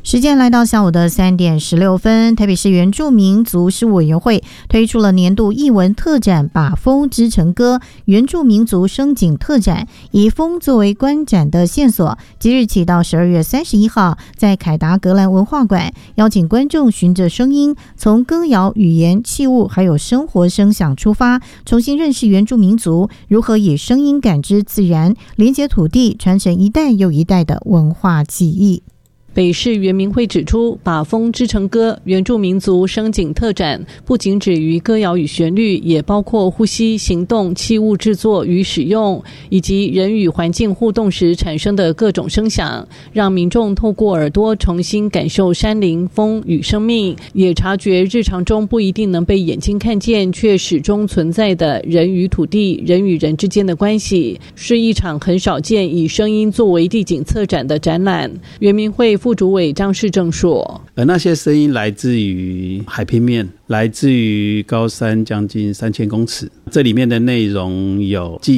时间来到下午的3点16分，台北市原住民族事务委员会推出了年度艺文特展把风织成歌原住民族声景特展，以风作为观展的线索，即日起到12月31号，在凯达格兰文化馆邀请观众循着声音，从歌谣、语言、器物还有生活声响出发，重新认识原住民族如何以声音感知自然，连接土地，传承一代又一代的文化记忆。 北市原民会指出，把风织成歌原住民族声景特展不仅止于歌谣与旋律，也包括呼吸、行动、器物制作与使用，以及人与环境互动时产生的各种声响，让民众透过耳朵重新感受山林、风与生命，也察觉日常中不一定能被眼睛看见却始终存在的人与土地、人与人之间的关系，是一场很少见以声音作为地景策展的展览。原民会副主委张世正说， 那些声音来自于海平面，来自于高山将近3000公尺，这里面的内容有